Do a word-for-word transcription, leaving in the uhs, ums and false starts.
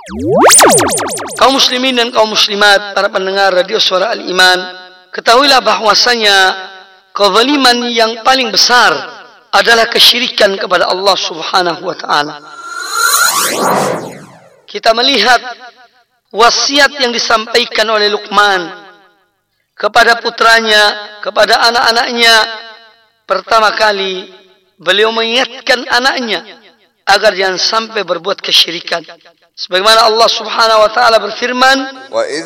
Kaum muslimin dan kaum muslimat, para pendengar radio Suara Al-Iman, ketahuilah bahwasanya kezaliman yang paling besar adalah kesyirikan kepada Allah Subhanahu wa taala. Kita melihat wasiat yang disampaikan oleh Luqman kepada putranya, kepada anak-anaknya. Pertama kali beliau mengingatkan anaknya agar jangan sampai berbuat kesyirikan. Sebagaimana Allah Subhanahu wa taala berfirman, Wa